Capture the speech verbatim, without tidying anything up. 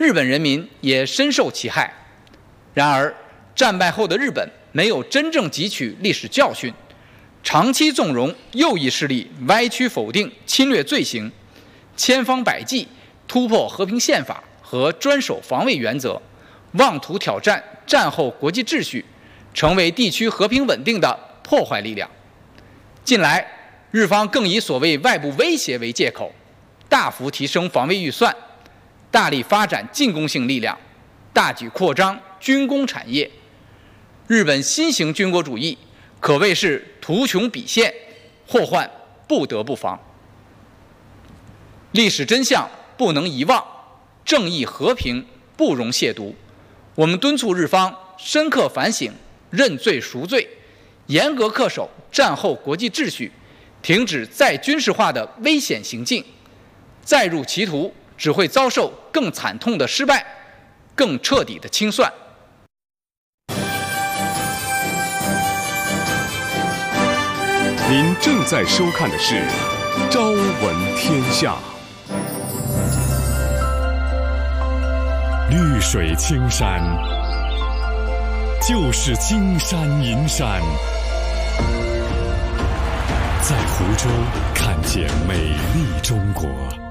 日本人民也深受其害。然而，战败后的日本没有真正汲取历史教训，长期纵容右翼势力歪曲否定侵略罪行，千方百计突破和平宪法和专守防卫原则，妄图挑战战后国际秩序，成为地区和平稳定的破坏力量。近来，日方更以所谓外部威胁为借口，大幅提升防卫预算，大力发展进攻性力量，大举扩张军工产业。日本新型军国主义可谓是图穷匕现，祸患不得不防。历史真相不能遗忘，正义和平不容亵渎。我们敦促日方深刻反省，认罪赎罪，严格恪守战后国际秩序，停止再军事化的危险行径。再入歧途，只会遭受更惨痛的失败，更彻底的清算。 您正在收看的是《朝闻天下》。绿水青山，就是金山银山。在湖州看见美丽中国。